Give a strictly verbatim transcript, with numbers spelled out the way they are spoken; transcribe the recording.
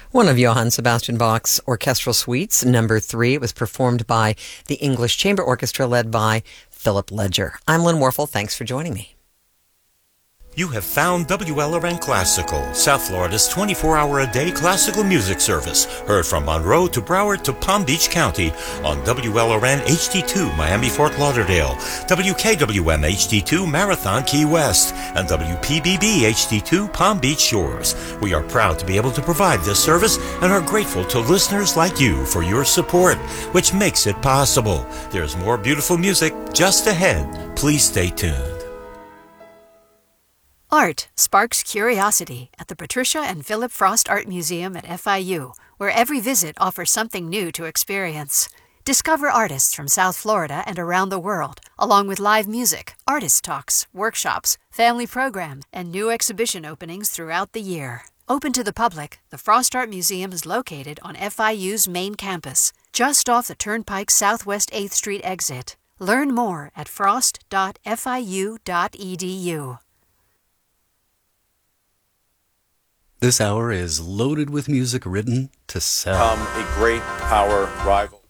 One of Johann Sebastian Bach's orchestral suites, number three, was performed by the English Chamber Orchestra led by Philip Ledger. I'm Lynn Warfel. Thanks for joining me. You have found W L R N Classical, South Florida's twenty-four hour a day classical music service. Heard from Monroe to Broward to Palm Beach County on W L R N H D two Miami Fort Lauderdale, W K W M H D two Marathon Key West, and W P B B H D two Palm Beach Shores. We are proud to be able to provide this service and are grateful to listeners like you for your support, which makes it possible. There's more beautiful music just ahead. Please stay tuned. Art sparks curiosity at the Patricia and Philip Frost Art Museum at F I U, where every visit offers something new to experience. Discover artists from South Florida and around the world, along with live music, artist talks, workshops, family programs, and new exhibition openings throughout the year. Open to the public, the Frost Art Museum is located on F I U's main campus, just off the Turnpike Southwest eighth Street exit. Learn more at frost dot f i u dot e d u. This hour is loaded with music written to sell. Become a great power rival.